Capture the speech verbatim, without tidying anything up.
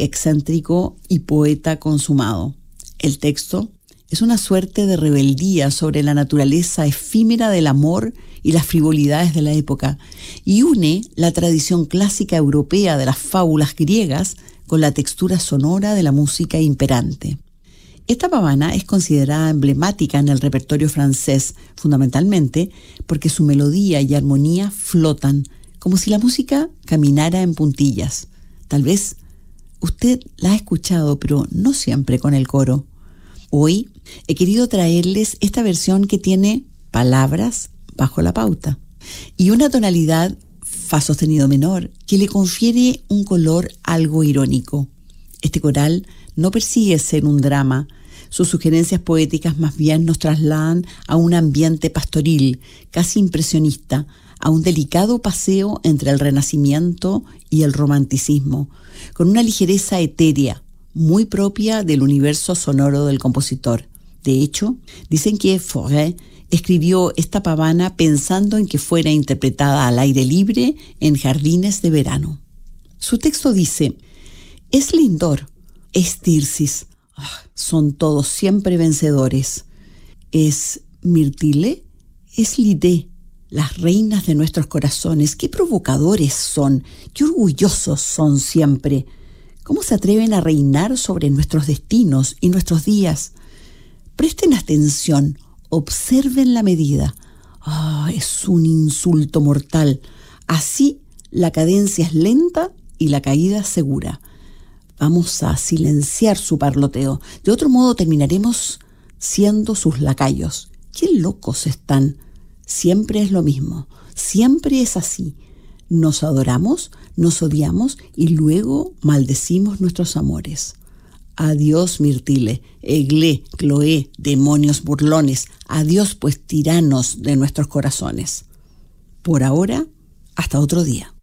excéntrico y poeta consumado. El texto es una suerte de rebeldía sobre la naturaleza efímera del amor y las frivolidades de la época, y une la tradición clásica europea de las fábulas griegas con la textura sonora de la música imperante. Esta pavana es considerada emblemática en el repertorio francés, fundamentalmente porque su melodía y armonía flotan, como si la música caminara en puntillas. Tal vez usted la ha escuchado, pero no siempre con el coro. Hoy he querido traerles esta versión que tiene palabras bajo la pauta y una tonalidad fa sostenido menor que le confiere un color algo irónico. Este coral no persigue ser un drama. Sus sugerencias poéticas más bien nos trasladan a un ambiente pastoril, casi impresionista, a un delicado paseo entre el Renacimiento y el Romanticismo, con una ligereza etérea, muy propia del universo sonoro del compositor. De hecho, dicen que Fauré escribió esta pavana pensando en que fuera interpretada al aire libre en jardines de verano. Su texto dice: es Lindor, es Tirsis, oh, son todos siempre vencedores. Es Mirtile, es Lidé, las reinas de nuestros corazones. Qué provocadores son, qué orgullosos son siempre. ¿Cómo se atreven a reinar sobre nuestros destinos y nuestros días? Presten atención, observen la medida. Ah, es un insulto mortal. Así la cadencia es lenta y la caída segura. Vamos a silenciar su parloteo. De otro modo terminaremos siendo sus lacayos. ¡Qué locos están! Siempre es lo mismo. Siempre es así. Nos adoramos, nos odiamos y luego maldecimos nuestros amores. Adiós, Mirtile, Eglé, Cloé, demonios burlones. Adiós, pues, tiranos de nuestros corazones. Por ahora, hasta otro día.